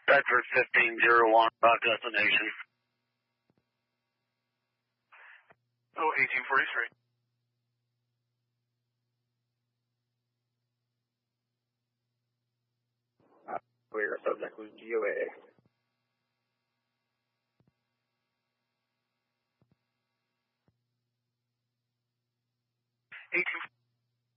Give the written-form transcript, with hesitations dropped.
Bedford 1501, about destination. Oh, 1843. Clear, subject was GOA. 1843.